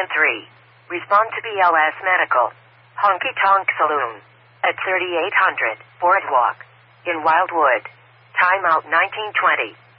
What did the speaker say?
Respond to BLS Medical. Honky Tonk Saloon. At 3800 Boardwalk. In Wildwood. Timeout 1920.